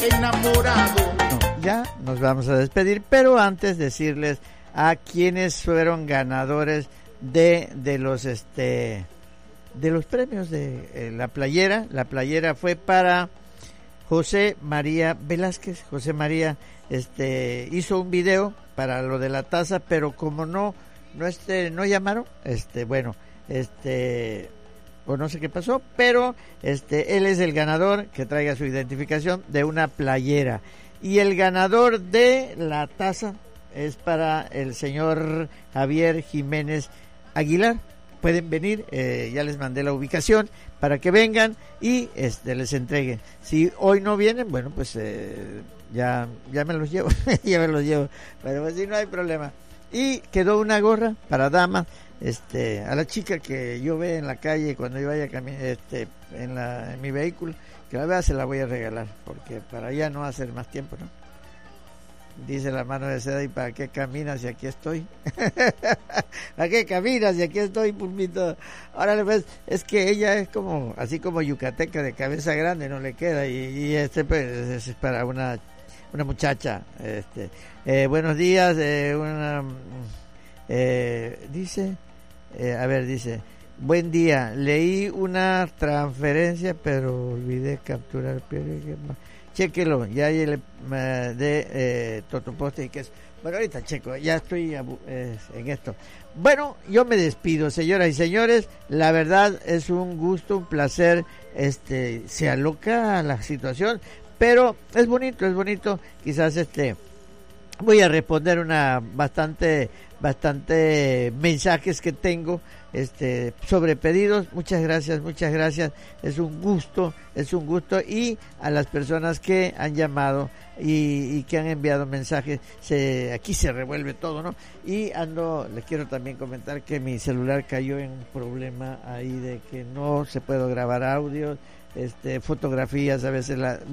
enamorado. Ya nos vamos a despedir, pero antes decirles a quienes fueron ganadores de los premios de la playera. La playera fue para José María Velázquez. José María hizo un video para lo de la taza, pero como no llamaron, o no sé qué pasó, pero él es el ganador, que traiga su identificación de una playera. Y el ganador de la taza es para el señor Javier Jiménez Aguilar. Pueden venir, ya les mandé la ubicación para que vengan y les entreguen. Si hoy no vienen, bueno, pues ya me los llevo, ya me los llevo, pero pues sí, no hay problema. Y quedó una gorra para damas, a la chica que yo vea en la calle cuando yo vaya en mi vehículo, que la vea, se la voy a regalar, porque para ya no hacer más tiempo, ¿no? Dice la mano de seda, ¿y para qué caminas si aquí estoy? ¿Para qué caminas si aquí estoy, pulpito? Órale, pues, es que ella es así como yucateca de cabeza grande, no le queda, y pues es para una muchacha. Buenos días, dice, buen día, leí una transferencia pero olvidé capturar, chéquelo, ya le de totoposte y queso. Bueno, ahorita checo, ya estoy en esto. Bueno, yo me despido, señoras y señores. La verdad es un gusto, un placer. Se aloca la situación, pero es bonito. Quizás voy a responder bastante mensajes que tengo sobre pedidos. Muchas gracias, es un gusto, y a las personas que han llamado y que han enviado mensajes, aquí se revuelve todo, ¿no? Y les quiero también comentar que mi celular cayó en un problema ahí de que no se puede grabar audio, fotografías, a veces